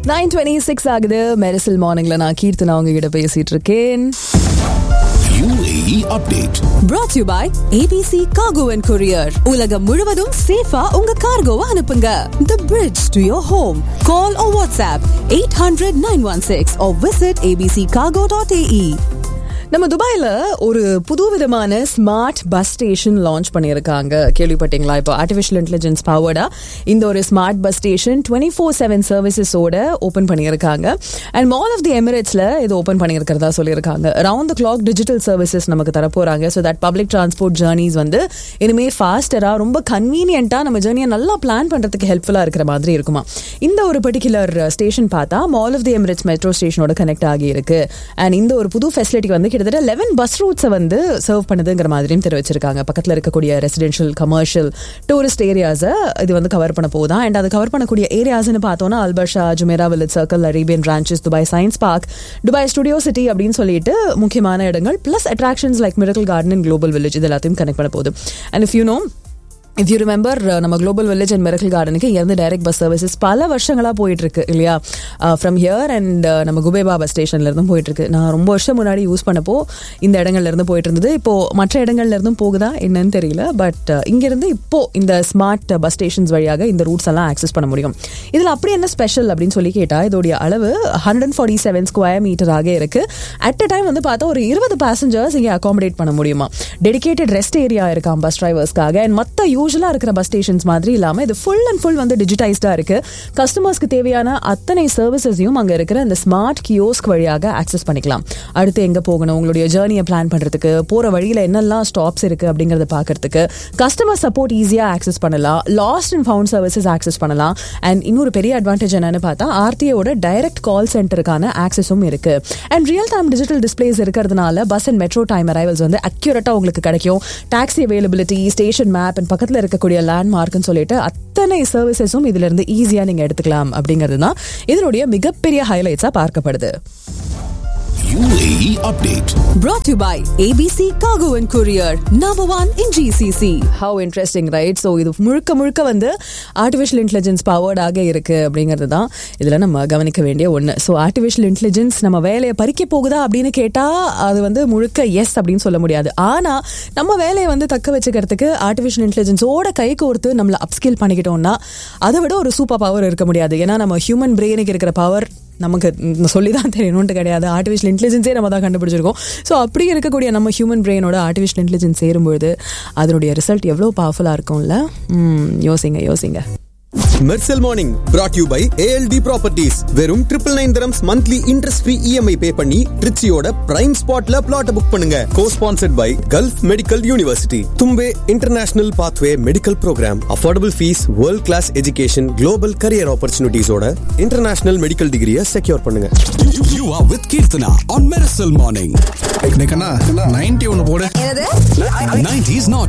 9:26 ஆகுது. மெரிசல் மார்னிங்ல நான் கீர்த்தனா உங்ககிட்ட பேசிட்டு இருக்கேன். UAE update brought to you by ABC Cargo and Courier. உலகம் முழுவதும் சேஃபா உங்க கார்கோவை அனுப்புங்க. The bridge to your home. Call or WhatsApp 800-916 or visit abccargo.ae. நம்ம துபாயில ஒரு புதுவிதமான ஸ்மார்ட் பஸ் ஸ்டேஷன் லான்ச் பண்ணியிருக்காங்க. கேள்விப்பட்டீங்களா? இப்போ ஆர்டிஃபிஷியல் இன்டெலிஜென்ஸ் பவர்டா இந்த ஒரு ஸ்மார்ட் பஸ் ஸ்டேஷன் 24/7 சர்வீசஸோட ஓபன் பண்ணியிருக்காங்க. அண்ட் மால் ஆஃப் தி எமிரேட்ஸ்ல இது ஓபன் பண்ணியிருக்கிறதா சொல்லியிருக்காங்க. Round the clock digital services நமக்கு தரப்போறாங்க. So that public transport journeys வந்து இனிமே ஃபாஸ்டரா ரொம்ப கன்வீனியன்ட்டா நம்ம ஜர்னியை நல்லா பிளான் பண்றதுக்கு ஹெல்ப்ஃபுல்லா இருக்கிற மாதிரி இருக்குமா. இந்த ஒரு பர்டிகுலர் ஸ்டேஷன் பார்த்தா mall of the Emirates metro ஸ்டேஷனோட connect ஆகி இருக்கு. அண்ட் இந்த ஒரு புது ஃபெசிலிட்டி வந்து கிட்டத்தட்ட 11 பஸ் ரூட்ஸை வந்து சர்வ் பண்ணுதுங்கிற மாதிரியும் தெரிவிச்சிருக்காங்க. பக்கத்தில் இருக்கக்கூடிய ரெசிடென்ஷியல், கமர்ஷியல், டூரிஸ்ட் ஏரியாஸை இது வந்து கவர் பண்ண போகுதா. அண்ட் அது கவர் பண்ணக்கூடிய ஏரியாஸ்னு பார்த்தோம்னா Al Barsha, Jumeirah village circle, Arabian branches, Dubai science park, Dubai studio city அப்படின்னு சொல்லிட்டு முக்கியமான இடங்கள், plus attractions like miracle garden and global village, இது எல்லாத்தையும் கனெக்ட் பண்ண போகுது. அண்ட் இஃப் யூ ரிமெம்பர், நம்ம குளோபல் வில்லேஜ் அண்ட் மிரக்கிள் கார்டனுக்கு இங்கேருந்து டைரக்ட் பஸ் சர்வீசஸ் பல வருஷங்களாக போயிட்டு இருக்கு இல்லையா? ஃப்ரம் ஹியர் அண்ட் நம்ம குபேபா பஸ் ஸ்டேஷன்ல இருந்தும் போயிட்டு இருக்கு. நான் ரொம்ப வருஷம் முன்னாடி யூஸ் பண்ணப்போ இந்த இடங்கள்ல இருந்து போயிட்டு இருந்தது. இப்போ மற்ற இடங்கள்ல இருந்தும் போகுதா என்னன்னு தெரியல. பட் இங்கிருந்து இப்போ இந்த ஸ்மார்ட் பஸ் ஸ்டேஷன்ஸ் வழியாக இந்த ரூட்ஸ் எல்லாம் ஆக்சஸ் பண்ண முடியும். இதில் அப்படி என்ன ஸ்பெஷல் அப்படின்னு சொல்லி கேட்டா, இதோடைய அளவு 147 ஸ்கொயர் மீட்டராக இருக்கு. அட் அ டைம் வந்து பார்த்தா ஒரு 20 பேசஞ்சர்ஸ் இங்கே அகாமடேட் பண்ண முடியுமா. டெடிகேட்டட் ரெஸ்ட் ஏரியா இருக்காம் பஸ் டிரைவர்ஸ்க்காக. அண்ட் மற்ற யூசுவலா இருக்கிற பஸ் ஸ்டேஷன்ஸ் மாதிரி இல்லாம இது ஃபுல் அண்ட் ஃபுல் வந்து டிஜிட்டைஸ்டா இருக்கு. கஸ்டமர்ஸ்க்கு தேவையான அத்தனை சர்வீசஸையும் அங்க இருக்கிற இந்த ஸ்மார்ட் கியோஸ்க் வழியாக ஆக்சஸ் பண்ணிக்கலாம். அடுத்து எங்க போகணும், உங்களுடைய ஜர்னியை பிளான் பண்றதுக்கு, போற வழியில என்னெல்லாம் ஸ்டாப்ஸ் இருக்கு அப்படிங்கறத பாக்கிறதுக்கு, கஸ்டமர் சப்போர்ட் ஈஸியா ஆக்சஸ் பண்ணலாம், last and found services access பண்ணலாம். அண்ட் இன்னொரு பெரிய அட்வான்டேஜ் என்னன்னு பார்த்தா ஆர்டிஏவோட டைரக்ட் கால் சென்டருக்கான ஆக்சஸும் இருக்கு. And real time digital displays இருக்கிறதுனால bus and metro time arrivals வந்து அக்யூரேட்டா உங்களுக்கு கிடைக்கும். Taxi availability, station map and பக்கத்துல இருக்கக்கூடிய லேண்ட்மார்க்னு சொல்லிட்டு அத்தனை சர்வீசஸும் இதுல இருந்து ஈஸியா நீங்க எடுத்துக்கலாம் அப்படிங்கிறது தான் இதனுடைய மிகப்பெரிய ஹைலைட்ஸா பார்க்கப்படுது. UAE update brought to you by ABC Cargo and Courier, number 1 in GCC. How interesting, right? So இது முழுக்க வந்து ஆர்டிஃபிஷியல் இன்டெலிஜென்ஸ் பவர்ட் ஆக இருக்கு அப்படிங்கிறது தான் இதுல நம்ம கவனிக்க வேண்டிய ஒன்று. ஸோ ஆர்டிஃபிஷியல் இன்டெலிஜென்ஸ் நம்ம வேலையை பறிக்க போகுதா அப்படின்னு கேட்டா அது வந்து முழுக்க எஸ் அப்படின்னு சொல்ல முடியாது. ஆனா நம்ம வேலையை வந்து தக்க வச்சுக்கிறதுக்கு ஆர்டிஃபிஷியல் இன்டெலிஜென்ஸோட கை கோர்த்து நம்மளை அப்ஸ்கில் பண்ணிக்கிட்டோம்னா அதை விட ஒரு சூப்பர் பவர் இருக்க முடியாது. ஏன்னா நம்ம ஹியூமன் பிரெயினுக்கு இருக்கிற பவர் நமக்கு சொல்லிதான் தெரியணும்னு கிடையாது. ஆர்டிஃபிஷியல் இன்டெலிஜென்ஸே நம்ம தான் கண்டுபிடிச்சிருக்கோம். ஸோ அப்படி இருக்கக்கூடிய நம்ம ஹியூமன் பிரெயினோட ஆர்டிஃபிஷியல் இன்டெலிஜென்ஸ் சேரும்பொழுது அதனுடைய ரிசல்ட் எவ்வளோ பவர்ஃபுல்லாக இருக்கும்ல. யோசிங்க. Mersal morning brought to you by ALD properties. வெறும் 999 dirhams monthly interest free EMI பே பண்ணி ட்ரிச்சியோட பிரைம் ஸ்பாட்ல பிளாட் புக் பண்ணுங்க. கோ-ஸ்பான்சர்ட் by gulf medical university, Thumbay international pathway medical program, affordable fees, world class education, global career ஆப்பர்ச்சுனிட்டிஸோட international medical டிகிரியை secure பண்ணுங்க. You are with Kirtana on Miracle Morning. 90 ஒன்னு போடு. 90s not